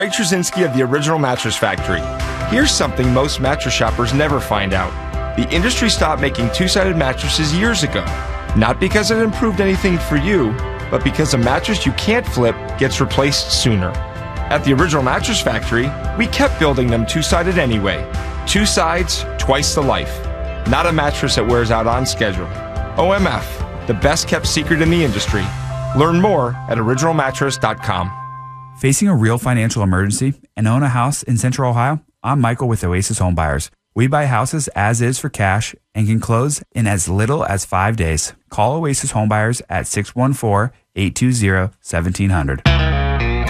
Mike Trzynski of the Original Mattress Factory. Here's something most mattress shoppers never find out. The industry stopped making two-sided mattresses years ago. Not because it improved anything for you, but because a mattress you can't flip gets replaced sooner. At the Original Mattress Factory, we kept building them two-sided anyway. Two sides, twice the life. Not a mattress that wears out on schedule. OMF, the best-kept secret in the industry. Learn more at originalmattress.com. Facing a real financial emergency and own a house in Central Ohio? I'm Michael with Oasis Home Buyers. We buy houses as is for cash and can close in as little as 5 days. Call Oasis Home Buyers at 614-820-1700.